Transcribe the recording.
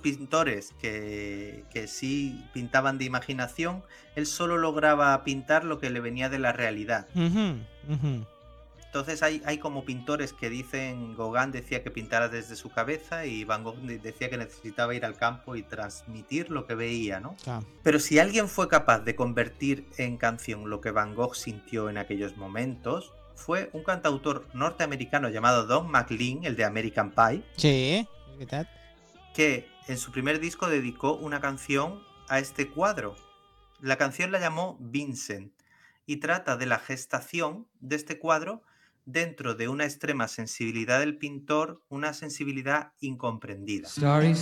pintores que sí pintaban de imaginación, él solo lograba pintar lo que le venía de la realidad. Ujú, ujú. Entonces hay como pintores que dicen, Gauguin decía que pintara desde su cabeza y Van Gogh decía que necesitaba ir al campo y transmitir lo que veía, ¿no? Claro. Pero si alguien fue capaz de convertir en canción lo que Van Gogh sintió en aquellos momentos, fue un cantautor norteamericano llamado Don McLean, el de American Pie, Sí, ¿qué tal? que en su primer disco dedicó una canción a este cuadro. La canción la llamó Vincent y trata de la gestación de este cuadro dentro de una extrema sensibilidad del pintor, una sensibilidad incomprendida. Starry